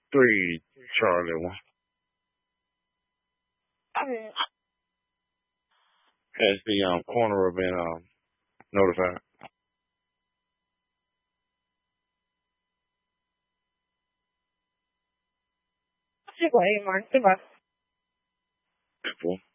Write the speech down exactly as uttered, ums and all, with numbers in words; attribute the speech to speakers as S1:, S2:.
S1: Three Charlie one.
S2: Okay.
S1: Has the um corner been um notified?
S2: Goodbye, Mark. Goodbye.
S1: Apple.